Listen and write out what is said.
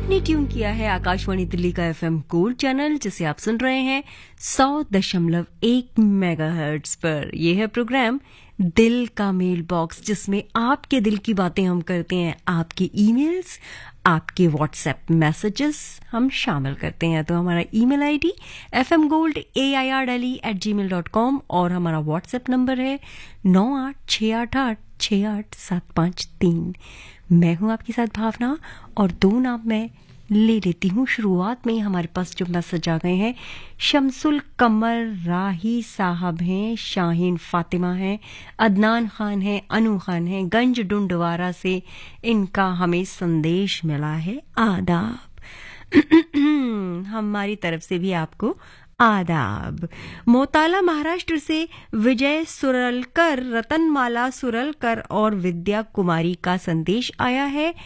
आपने ट्यून किया है आकाशवाणी दिल्ली का एफएम गोल्ड चैनल, जिसे आप सुन रहे हैं 100.1 मेगाहर्ट्ज पर। यह है प्रोग्राम दिल का मेल बॉक्स, जिसमें आपके दिल की बातें हम करते हैं, आपके ईमेल्स, आपके व्हाट्सएप मैसेजेस हम शामिल करते हैं। तो हमारा ईमेल आईडी fmgold@gmail.com और हमारा व्हाट्सएप नंबर है 9868868753। मैं हूं आपके साथ भावना, और दो नाम मैं ले लेती हूँ। शुरुआत में हमारे पास जो मैसेज आ गए हैं, शमसुल कमर राही साहब हैं, शाहीन फातिमा हैं, अदनान खान हैं, अनु खान हैं, गंज डुंडवारा से इनका हमें संदेश मिला है। आदाब। हमारी तरफ से भी आपको आदाब। मोताला महाराष्ट्र से विजय सुरलकर, रतनमाला सुरलकर और विद्या कुमारी का संदेश आया है।